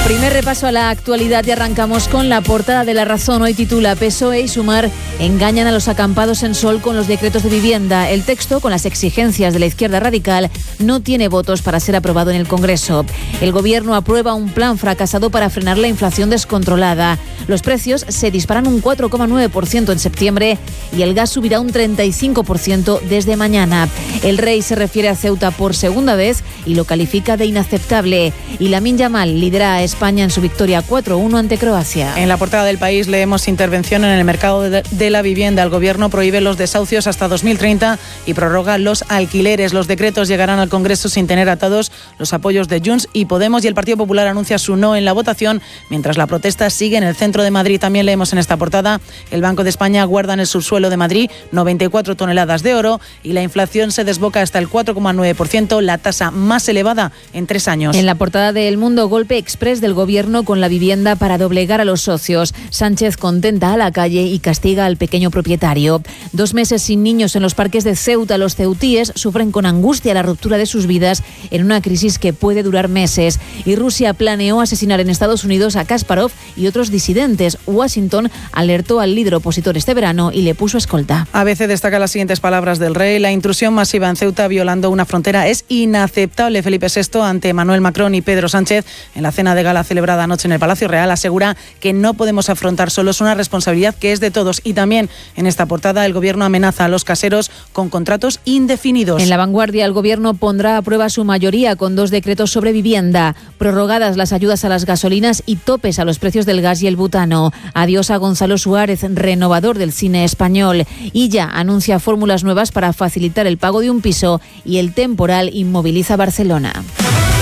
Primer repaso a la actualidad y arrancamos con la portada de La Razón. Hoy titula PSOE y Sumar engañan a los acampados en Sol con los decretos de vivienda. El texto, con las exigencias de la izquierda radical, no tiene votos para ser aprobado en el Congreso. El Gobierno aprueba un plan fracasado para frenar la inflación descontrolada. Los precios se disparan un 4,9% en septiembre y el gas subirá un 35% desde mañana. El Rey se refiere a Ceuta por segunda vez y lo califica de inaceptable. Y Lamine Yamal lidera a España en su victoria 4-1 ante Croacia. En la portada del País leemos intervención en el mercado de la vivienda. El Gobierno prohíbe los desahucios hasta 2030 y prorroga los alquileres. Los decretos llegarán al Congreso sin tener atados los apoyos de Junts y Podemos, y el Partido Popular anuncia su no en la votación, mientras la protesta sigue en el centro de Madrid. También leemos en esta portada: el Banco de España guarda en el subsuelo de Madrid 94 toneladas de oro y la inflación se desboca hasta el 4,9%, la tasa más elevada en 3 años. En la portada de El Mundo, golpe exprés del Gobierno con la vivienda para doblegar a los socios. Sánchez contenta a la calle y castiga al pequeño propietario. 2 meses sin niños en los parques de Ceuta. Los ceutíes sufren con angustia la ruptura de sus vidas en una crisis que puede durar meses. Y Rusia planeó asesinar en Estados Unidos a Kasparov y otros disidentes. Washington alertó al líder opositor este verano y le puso escolta. ABC destaca las siguientes palabras del Rey: la intrusión masiva en Ceuta violando una frontera es inaceptable. Felipe VI, ante Emmanuel Macron y Pedro Sánchez en la cena de gala celebrada anoche en el Palacio Real, asegura que no podemos afrontar solos una responsabilidad que es de todos. Y también en esta portada, el Gobierno amenaza a los caseros con contratos indefinidos. En La Vanguardia, el Gobierno pondrá a prueba su mayoría con 2 decretos sobre vivienda, prorrogadas las ayudas a las gasolinas y topes a los precios del gas y el butano. Adiós a Gonzalo Suárez, renovador del cine español. Illa anuncia fórmulas nuevas para facilitar el pago de un piso y el temporal inmoviliza Barcelona.